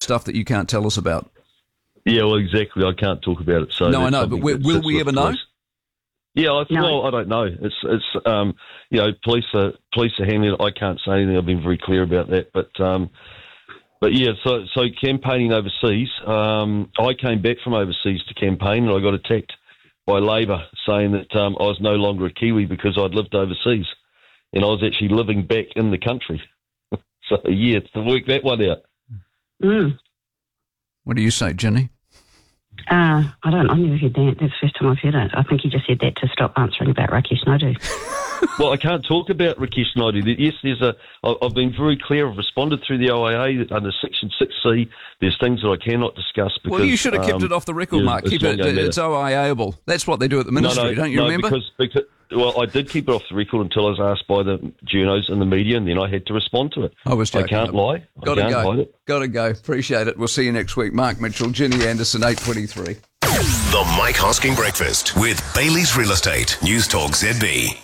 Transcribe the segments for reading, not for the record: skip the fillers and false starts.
stuff that you can't tell us about. Yeah, well, exactly. I can't talk about it. So no, I know, but will we ever know? Yeah, well, I don't know. It's police are handling it. I can't say anything. I've been very clear about that. But yeah, so campaigning overseas. I came back from overseas to campaign, and I got attacked by Labor saying that I was no longer a Kiwi because I'd lived overseas, and I was actually living back in the country. So yeah, to work that one out. Mm. What do you say, Ginny? I don't. I've never heard that. That's the first time I've heard it. I think he just said that to stop answering about Rakesh Naidu. Well, I can't talk about Rakesh Naidu. Yes, I've been very clear. I've responded through the OIA under Section 6C. There's things that I cannot discuss because... Well, you should have kept it off the record, Mark. Keep it. It's OIA-able. That's what they do at the ministry, don't you remember? Because well, I did keep it off the record until I was asked by the journos and the media, and then I had to respond to it. I was joking. I can't lie. I can't hide it. Got to go. Appreciate it. We'll see you next week. Mark Mitchell, Ginny Anderson, 8:23. The Mike Hosking Breakfast with Bailey's Real Estate. News Talk ZB.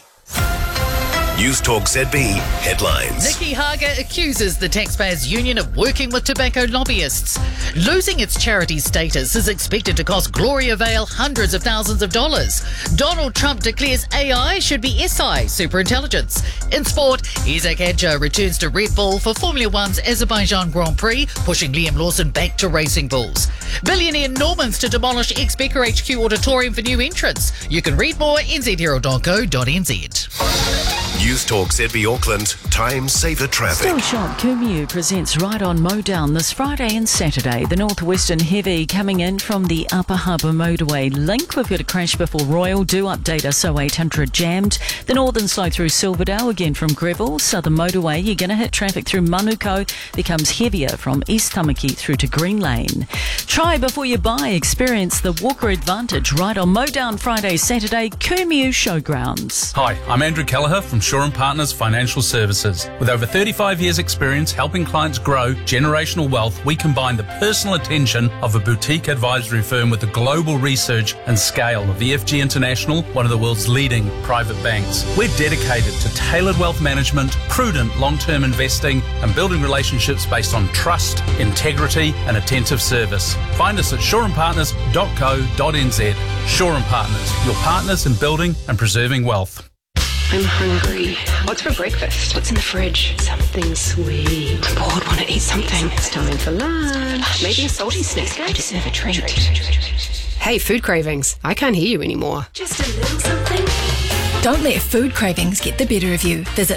News Talk ZB headlines. Nikki Hager accuses the Taxpayers Union of working with tobacco lobbyists. Losing its charity status is expected to cost Gloria Vale hundreds of thousands of dollars. Donald Trump declares AI should be SI, superintelligence. In sport, Isaac Adjar returns to Red Bull for Formula One's Azerbaijan Grand Prix, pushing Liam Lawson back to racing bulls. Billionaire Normans to demolish ex-Becker HQ auditorium for new entrants. You can read more at nzherald.co.nz. News Talk ZB Auckland. Time saver traffic. Still shot. Kumeu presents Right On Modown this Friday and Saturday. The Northwestern Heavy coming in from the Upper Harbour Motorway link. We've got a crash before Royal. Do update us. 0800 jammed. The Northern slow through Silverdale again from Greville. Southern Motorway, you're going to hit traffic through Manuko. Becomes heavier from East Tamaki through to Green Lane. Try before you buy. Experience the Walker Advantage Right On Modown Friday, Saturday. Kumeu Showgrounds. Hi, I'm Andrew Kelleher from Shaw & Partners Financial Services. With over 35 years experience helping clients grow generational wealth, we combine the personal attention of a boutique advisory firm with the global research and scale of EFG International, one of the world's leading private banks. We're dedicated to tailored wealth management, prudent long-term investing, and building relationships based on trust, integrity, and attentive service. Find us at shawandpartners.co.nz. Shaw & Partners, your partners in building and preserving wealth. I'm hungry. What's for breakfast? What's in the fridge? Something sweet. I'm bored, want to eat something. It's time for lunch. Maybe a salty snack. I deserve a treat. Hey, food cravings. I can't hear you anymore. Just a little something. Don't let food cravings get the better of you. Visit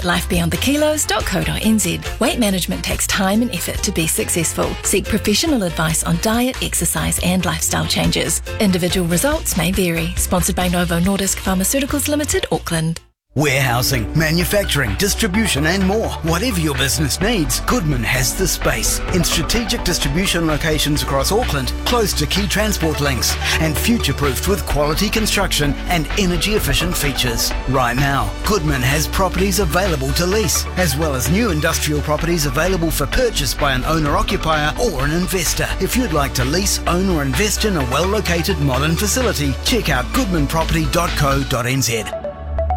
lifebeyondthekilos.co.nz. Weight management takes time and effort to be successful. Seek professional advice on diet, exercise and lifestyle changes. Individual results may vary. Sponsored by Novo Nordisk Pharmaceuticals Limited, Auckland. Warehousing, manufacturing, distribution and more. Whatever your business needs, Goodman has the space. In strategic distribution locations across Auckland, close to key transport links, and future-proofed with quality construction and energy-efficient features. Right now, Goodman has properties available to lease, as well as new industrial properties available for purchase by an owner-occupier or an investor. If you'd like to lease, own or invest in a well-located modern facility, check out goodmanproperty.co.nz.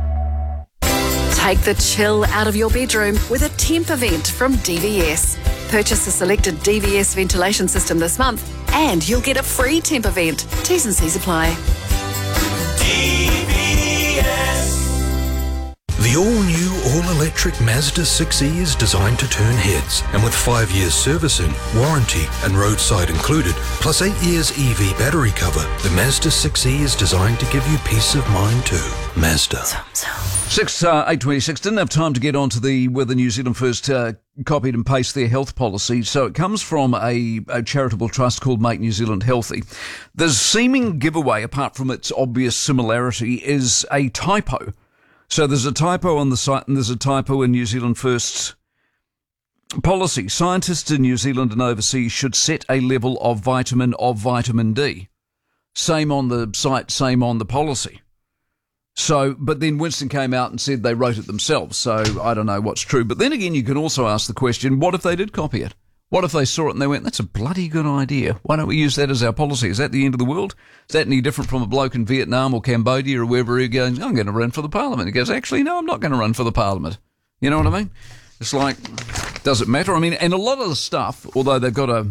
Take the chill out of your bedroom with a temp event from DVS. Purchase a selected DVS ventilation system this month and you'll get a free temp event. T's and C's apply. The all-new, all-electric Mazda 6e is designed to turn heads, and with 5 years servicing, warranty and roadside included, plus 8 years EV battery cover, the Mazda 6e is designed to give you peace of mind too. Mazda. 8:26. Didn't have time to get onto where the New Zealand First copied and pasted their health policy. So it comes from a charitable trust called Make New Zealand Healthy. The seeming giveaway, apart from its obvious similarity, is a typo. So there's a typo on the site and there's a typo in New Zealand First's policy. Scientists in New Zealand and overseas should set a level of vitamin D. Same on the site, same on the policy. So, but then Winston came out and said they wrote it themselves. So I don't know what's true. But then again, you can also ask the question, what if they did copy it? What if they saw it and they went, that's a bloody good idea. Why don't we use that as our policy? Is that the end of the world? Is that any different from a bloke in Vietnam or Cambodia or wherever who goes, I'm going to run for the parliament? He goes, actually, no, I'm not going to run for the parliament. You know what I mean? It's like, does it matter? I mean, and a lot of the stuff, although they've got a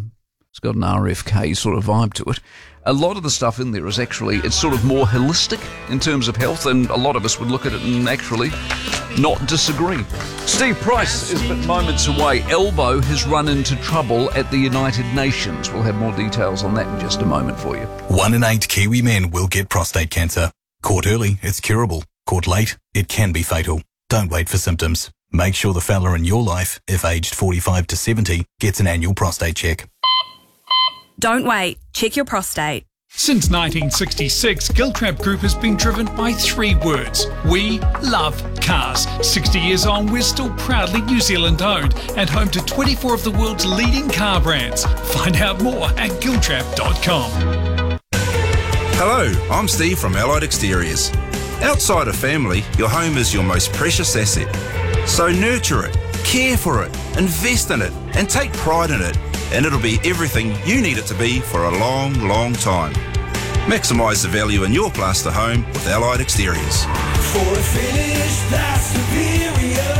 It's got an RFK sort of vibe to it. A lot of the stuff in there is actually, it's sort of more holistic in terms of health, and a lot of us would look at it and actually not disagree. Steve Price is but moments away. Elbow has run into trouble at the United Nations. We'll have more details on that in just a moment for you. 1 in 8 Kiwi men will get prostate cancer. Caught early, it's curable. Caught late, it can be fatal. Don't wait for symptoms. Make sure the fella in your life, if aged 45 to 70, gets an annual prostate check. Don't wait. Check your prostate. Since 1966, Giltrap Group has been driven by 3 words. We love cars. 60 years on, we're still proudly New Zealand owned and home to 24 of the world's leading car brands. Find out more at giltrap.com. Hello, I'm Steve from Allied Exteriors. Outside of family, your home is your most precious asset. So nurture it, care for it, invest in it, and take pride in it, and it'll be everything you need it to be for a long, long time. Maximise the value in your plaster home with Allied Exteriors. For a finish that's superior,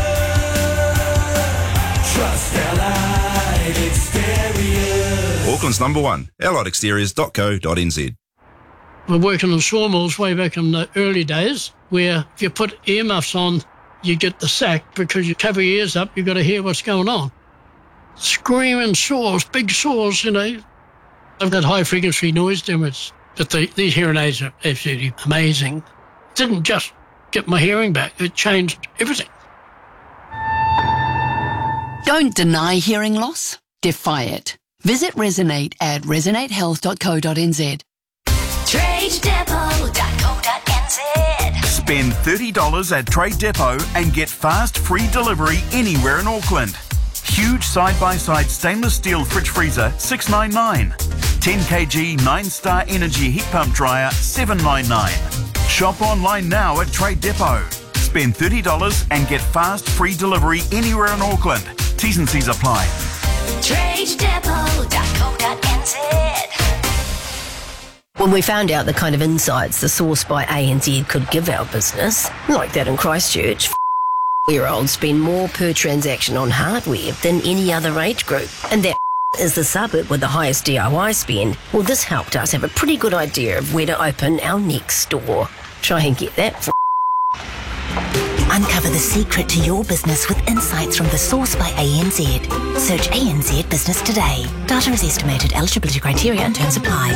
trust Allied Exteriors. Auckland's number 1, alliedexteriors.co.nz. We're working on sawmills way back in the early days, where if you put earmuffs on, you get the sack because you cover your ears up, you've got to hear what's going on. Screaming saws, big saws, you know. I've got high frequency noise damage, but these hearing aids are absolutely amazing. It didn't just get my hearing back, it changed everything. Don't deny hearing loss, defy it. Visit Resonate at resonatehealth.co.nz. TradeDepot.co.nz. Spend $30 at Trade Depot and get fast, free delivery anywhere in Auckland. Huge side-by-side stainless steel fridge freezer, $699. 10 kg 9-star energy heat pump dryer, $799. Shop online now at Trade Depot. Spend $30 and get fast, free delivery anywhere in Auckland. T's and C's apply. TradeDepot.co.nz. When we found out the kind of insights the Source by ANZ could give our business, like that in Christchurch, year-olds spend more per transaction on hardware than any other age group, and that is the suburb with the highest DIY spend. Well, this helped us have a pretty good idea of where to open our next store. Try and get that for Uncover the secret to your business with insights from the Source by ANZ. Search ANZ Business today. Data is estimated. Eligibility criteria and terms apply.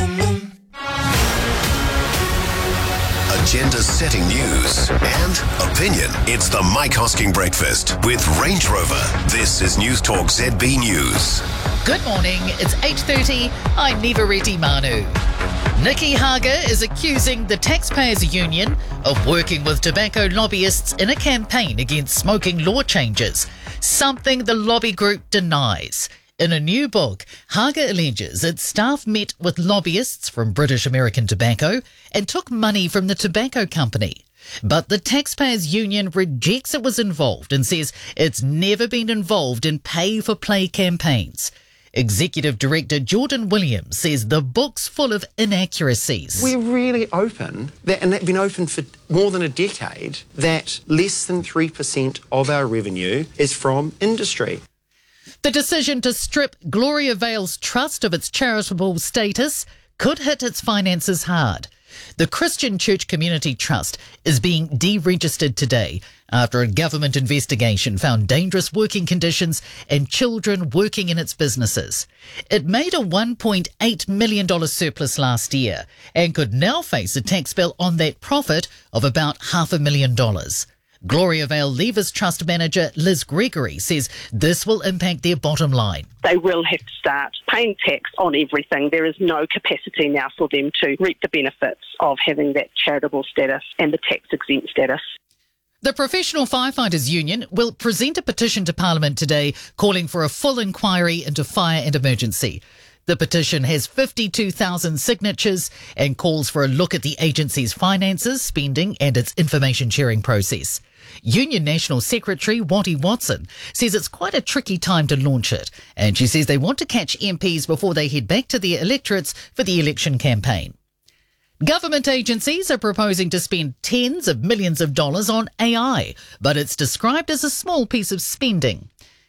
Agenda-setting news and opinion. It's the Mike Hosking Breakfast with Range Rover. This is News Talk ZB News. Good morning, it's 8:30. I'm Nivareti Manu. Nikki Hager is accusing the Taxpayers Union of working with tobacco lobbyists in a campaign against smoking law changes, something the lobby group denies. In a new book, Hager alleges its staff met with lobbyists from British American Tobacco and took money from the tobacco company. But the Taxpayers Union rejects it was involved and says it's never been involved in pay-for-play campaigns. Executive Director Jordan Williams says the book's full of inaccuracies. We're really open, and that's been open for more than a decade, that less than 3% of our revenue is from industry. The decision to strip Gloria Vale's trust of its charitable status could hit its finances hard. The Christian Church Community Trust is being deregistered today after a government investigation found dangerous working conditions and children working in its businesses. It made a $1.8 million surplus last year and could now face a tax bill on that profit of about $500,000. Gloria Vale Leavers Trust manager Liz Gregory says this will impact their bottom line. They will have to start paying tax on everything. There is no capacity now for them to reap the benefits of having that charitable status and the tax-exempt status. The Professional Firefighters Union will present a petition to Parliament today calling for a full inquiry into fire and emergency. The petition has 52,000 signatures and calls for a look at the agency's finances, spending and its information sharing process. Union National Secretary Wattie Watson says it's quite a tricky time to launch it, and she says they want to catch MPs before they head back to their electorates for the election campaign. Government agencies are proposing to spend tens of millions of dollars on AI, but it's described as a small piece of spending.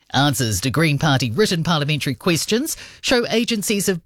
Answers to Green Party written parliamentary questions show agencies have